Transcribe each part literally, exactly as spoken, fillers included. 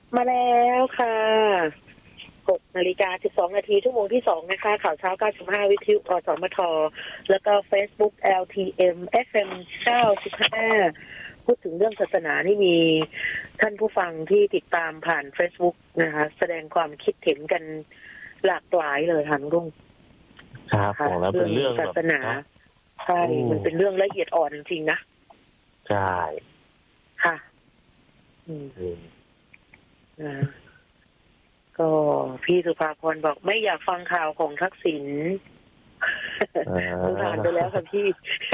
มาแล้วค่ะหกนาฬิกาสิบสองนาทีชั่วโมงที่สองนะคะข่าวเช้าเก้าสิบห้าวิทยุอสมทแล้วก็ Facebook แอล ที เอ็ม เอฟ เอ็ม เก้าสิบห้าพูดถึงเรื่องศาสนานี่มีท่านผู้ฟังที่ติดตามผ่าน Facebook นะคะแสดงความคิดเห็นกันหลากหลายเลยค่ะลุงครับผมแล้วเป็นเรื่องศาสนาใช่มันเป็นเรื่องละเอียดอ่อนจริงๆนะใช่ค่ะอืมอ่าก็พี่สุภาพรบอกไม่อยากฟังข่าวของทักษิณผ่านไปแล้วค่ะพี่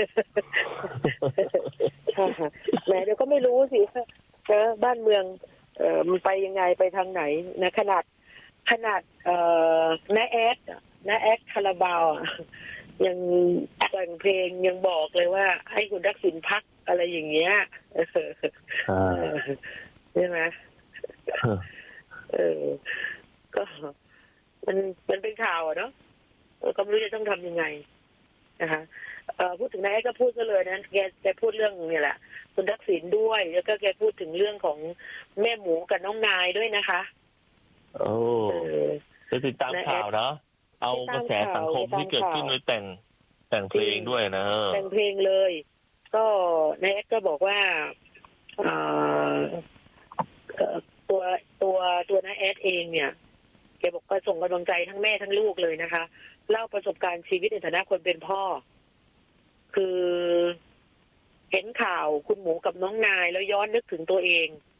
ค่ะแหมเดี๋ยวก็ไม่รู้สินะบ้านเมืองเอ่อมันไปยังไงไปทางไหนนะขนาดขนาดเอ่อน้าแอดน้าแอดคาราบาวยังแต่งเพลงยังบอกเลยว่าให้คุณทักษิณพักอะไรอย่างเงี้ยใช่ไหมเออก็มันมันเป็นข่าวอะเนาะก็ไม่รู้จะต้องทำยังไงนะคะเอ่อพูดถึงนายก็พูดกันเลยนะแกแกพูดเรื่องเนี่ยแหละคุณทักษิณด้วยแล้วก็แกพูดถึงเรื่องของแม่หมูกับน้องนายด้วยนะคะโอ้จะติดตามข่าวเนาะเอากระแสสังคมที่เกิดขึ้นโดยแต่งแต่งเพลงด้วยนะแต่งเพลงเลยก็นายก็บอกว่าตัวตัวตัวน้าแอดเองเนี่ยแกบอกก็ส่งกำลังใจทั้งแม่ทั้งลูกเลยนะคะเล่าประสบการณ์ชีวิตในฐานะคนเป็นพ่อคือเห็นข่าวคุณหมูกับน้องนายแล้วย้อนนึกถึงตัวเอง